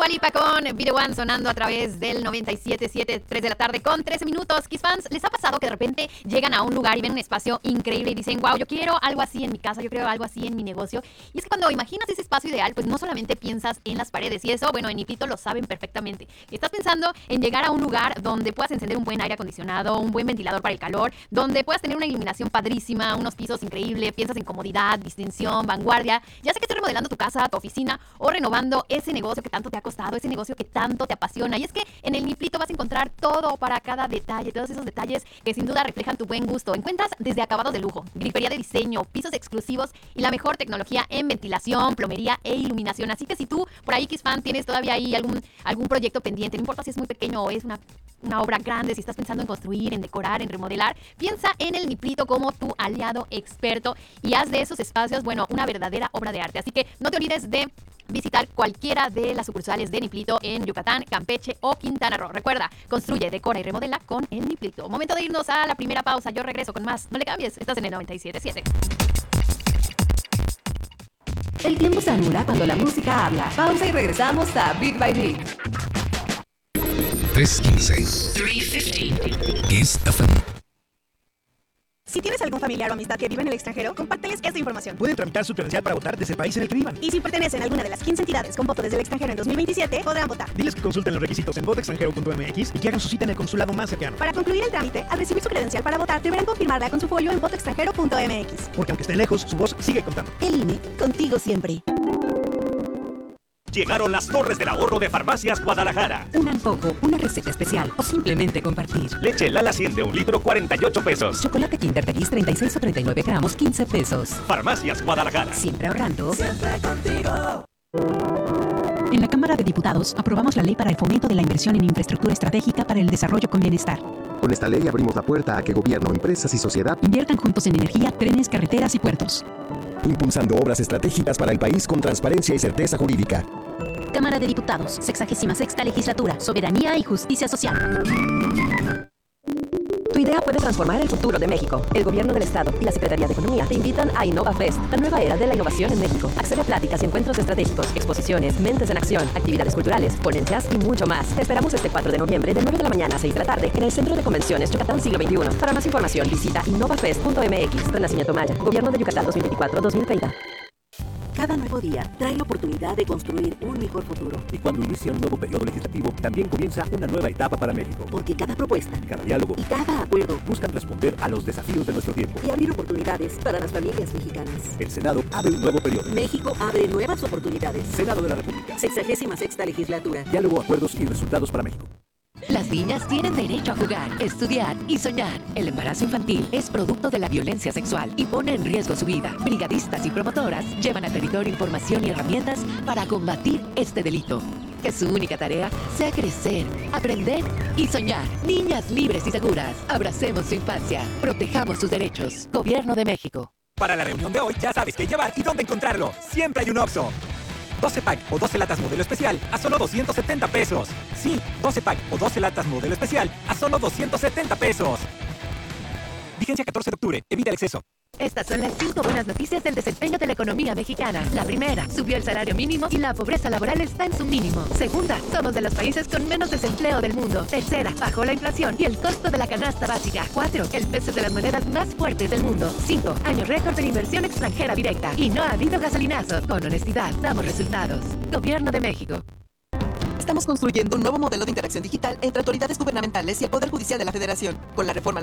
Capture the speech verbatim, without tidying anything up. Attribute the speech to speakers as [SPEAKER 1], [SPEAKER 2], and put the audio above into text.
[SPEAKER 1] Lipa con Be The One sonando a través del noventa y siete punto siete, tres de la tarde con trece minutos. Kiss fans, ¿les ha pasado que de repente llegan a un lugar y ven un espacio increíble y dicen, wow, yo quiero algo así en mi casa, yo quiero algo así en mi negocio? Y es que cuando imaginas ese espacio ideal, pues no solamente piensas en las paredes, y eso, bueno, en Niplito lo saben perfectamente. Estás pensando en llegar a un lugar donde puedas encender un buen aire acondicionado, un buen ventilador para el calor, donde puedas tener una iluminación padrísima, unos pisos increíbles, piensas en comodidad, distinción, vanguardia. Ya sé que estés remodelando tu casa, tu oficina o renovando ese negocio que tanto te ha costado, ese negocio que tanto te apasiona. Y es que en el Niplito vas a encontrar todo para cada detalle, todos esos detalles que sin duda reflejan tu buen gusto. Encuentras desde acabados de lujo, grifería de diseño, pisos exclusivos y la mejor tecnología en ventilación, plomería e iluminación. Así que si tú por ahí, Kiss fan, tienes todavía ahí algún, algún proyecto pendiente, no importa si es muy pequeño o es una, una obra grande, si estás pensando en construir, en decorar, en remodelar, piensa en el Niplito como tu aliado experto y haz de esos espacios, bueno, una verdadera obra de arte. Así que no te olvides de visitar cualquiera de las sucursales de Niplito en Yucatán, Campeche o Quintana Roo. Recuerda, construye, decora y remodela con el Niplito. Momento de irnos a la primera pausa. Yo regreso con más. No le cambies, estás en el noventa y siete punto siete.
[SPEAKER 2] El tiempo se anula cuando la música habla. Pausa y regresamos a Big by Big.
[SPEAKER 3] trescientos quince. trescientos cincuenta. Kiss F M.
[SPEAKER 4] Si tienes algún familiar o amistad que vive en el extranjero, compárteles esta información.
[SPEAKER 5] Pueden tramitar su credencial para votar desde el país en el que vivan.
[SPEAKER 4] Y si pertenecen a alguna de las quince entidades con voto desde el extranjero en dos mil veintisiete, podrán votar.
[SPEAKER 5] Diles que consulten los requisitos en voto extranjero punto m x y que hagan su cita en el consulado más cercano.
[SPEAKER 4] Para concluir el trámite, al recibir su credencial para votar, deberán confirmarla con su folio en voto extranjero punto m x.
[SPEAKER 5] Porque aunque estén lejos, su voz sigue contando.
[SPEAKER 2] El I N E, contigo siempre.
[SPEAKER 6] Llegaron las torres del ahorro de Farmacias Guadalajara.
[SPEAKER 2] Un antojo, una receta especial o simplemente compartir.
[SPEAKER 6] Leche Lala cien de un litro, cuarenta y ocho pesos.
[SPEAKER 2] Chocolate Kinder Feliz treinta y seis o treinta y nueve gramos, quince pesos.
[SPEAKER 6] Farmacias Guadalajara.
[SPEAKER 2] Siempre ahorrando.
[SPEAKER 4] Siempre contigo.
[SPEAKER 7] En la Cámara de Diputados aprobamos la Ley para el Fomento de la Inversión en Infraestructura Estratégica para el Desarrollo con Bienestar.
[SPEAKER 8] Con esta ley abrimos la puerta a que gobierno, empresas y sociedad
[SPEAKER 7] inviertan juntos en energía, trenes, carreteras y puertos.
[SPEAKER 8] Impulsando obras estratégicas para el país con transparencia y certeza jurídica.
[SPEAKER 9] Cámara de Diputados, sexagésima sexta Legislatura, Soberanía y Justicia Social.
[SPEAKER 2] Tu idea puede transformar el futuro de México. El Gobierno del Estado y la Secretaría de Economía te invitan a InnovaFest, la nueva era de la innovación en México. Accede a pláticas y encuentros estratégicos, exposiciones, mentes en acción, actividades culturales, ponencias y mucho más. Te esperamos este cuatro de noviembre de nueve de la mañana a seis de la tarde en el Centro de Convenciones Yucatán Siglo veintiuno. Para más información visita innovafest punto m x. Renacimiento Maya, Gobierno de Yucatán dos mil veinticuatro a dos mil treinta.
[SPEAKER 10] Cada nuevo día trae la oportunidad de construir un mejor futuro.
[SPEAKER 6] Y cuando inicia un nuevo periodo legislativo, también comienza una nueva etapa para México.
[SPEAKER 10] Porque cada propuesta,
[SPEAKER 6] cada diálogo
[SPEAKER 10] y cada acuerdo
[SPEAKER 6] buscan responder a los desafíos de nuestro tiempo
[SPEAKER 10] y abrir oportunidades para las familias mexicanas.
[SPEAKER 6] El Senado abre un nuevo periodo.
[SPEAKER 10] México abre nuevas oportunidades.
[SPEAKER 6] Senado de la República.
[SPEAKER 10] Sexagésima sexta Legislatura.
[SPEAKER 6] Diálogo, acuerdos y resultados para México.
[SPEAKER 2] Las niñas tienen derecho a jugar, estudiar y soñar. El embarazo infantil es producto de la violencia sexual y pone en riesgo su vida. Brigadistas y promotoras llevan al territorio información y herramientas para combatir este delito. Que su única tarea sea crecer, aprender y soñar. Niñas libres y seguras. Abracemos su infancia. Protejamos sus derechos. Gobierno de México.
[SPEAKER 6] Para la reunión de hoy ya sabes qué llevar y dónde encontrarlo. Siempre hay un Oxxo. doce pack o doce latas modelo especial a solo doscientos setenta pesos. Sí, doce pack o doce latas modelo especial a solo doscientos setenta pesos. Vigencia catorce de octubre. Evita el exceso.
[SPEAKER 2] Estas son las cinco buenas noticias del desempeño de la economía mexicana. La primera, subió el salario mínimo y la pobreza laboral está en su mínimo. Segunda, somos de los países con menos desempleo del mundo. Tercera, bajó la inflación y el costo de la canasta básica. Cuatro, el peso de las monedas más fuertes del mundo. Cinco, año récord de inversión extranjera directa. Y no ha habido gasolinazo. Con honestidad, damos resultados. Gobierno de México.
[SPEAKER 11] Estamos construyendo un nuevo modelo de interacción digital entre autoridades gubernamentales y el Poder Judicial de la Federación. Con la reforma